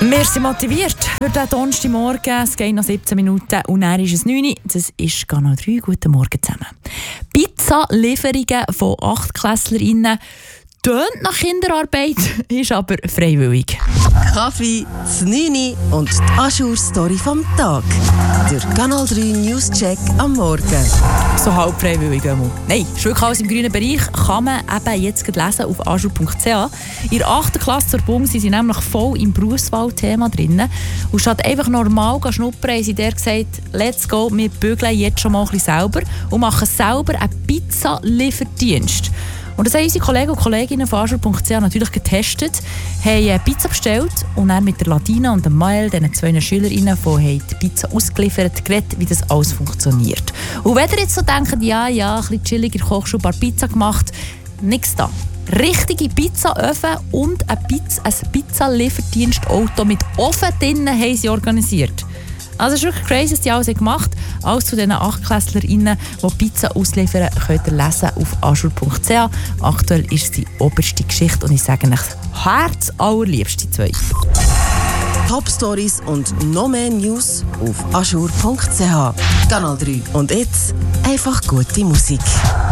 Wir sind motiviert für den Donnerstagmorgen. Es geht noch 17 Minuten und dann ist es 9 Uhr. Das ist Kanal 3. Guten Morgen zusammen. Pizza-Lieferungen von 8-KlässlerInnen tönt nach Kinderarbeit, ist aber freiwillig. Kaffee, das 9 und die Ajour-Story vom Tag. Der Kanal 3 News-Check am Morgen. So halb freiwillig. Nein, ist wirklich alles im grünen Bereich. Kann man eben jetzt lesen auf ajour.ch. In der 8. Klasse zur Bung sind sie nämlich voll im Berufswahlthema drin. Und statt einfach normal schnuppern, haben sie der gesagt, let's go, wir bügeln jetzt schon mal ein bisschen selber und machen selber einen Pizza-Lieferdienst. Und das haben unsere Kollegen und Kolleginnen von ajour.ch natürlich getestet, haben Pizza bestellt und dann mit der Ladina und dem Mael, diesen 2 Schülerinnen, die die Pizza ausgeliefert, geredet, wie das alles funktioniert. Und wenn ihr jetzt so denkt, ja, ein bisschen chillig in der Kochschule, ein paar Pizza gemacht, nichts da. Richtige Pizzaöfen und ein Pizza-Lieferdienstauto mit Ofen drinnen haben sie organisiert. Also es ist wirklich crazy, was die alles gemacht haben. Alles zu diesen 8-KlässlerInnen, die Pizza ausliefern, könnt ihr lesen auf ajour.ch. Aktuell ist es die oberste Geschichte und ich sage euch, Herz allerliebste 2. Top-Stories und noch mehr News auf ajour.ch. Kanal 3. Und jetzt einfach gute Musik.